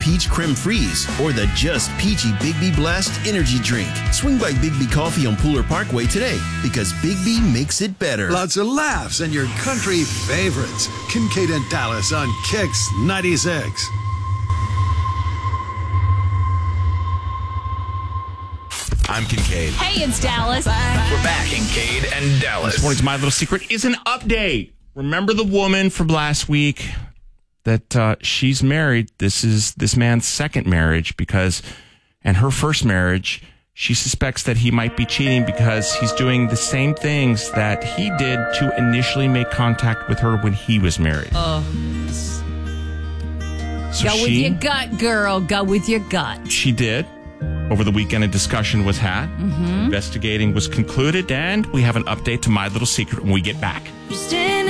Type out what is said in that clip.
Peach Creme Freeze or the Just Peachy Big B Blast Energy Drink. Swing by Big B Coffee on Pooler Parkway today because Big B makes it better. Lots of laughs and your country favorites. Kincaid and Dallas on Kicks 96. I'm Kincaid. Hey, it's Dallas. We're back, Kincaid and Dallas. This morning's My Little Secret is an update. Remember the woman from last week that she's married? This is this man's second marriage and her first marriage, she suspects that he might be cheating because he's doing the same things that he did to initially make contact with her when he was married. So Go with your gut, girl. Go with your gut. She did. Over the weekend, a discussion was had. Investigating was concluded, and we have an update to My Little Secret when we get back.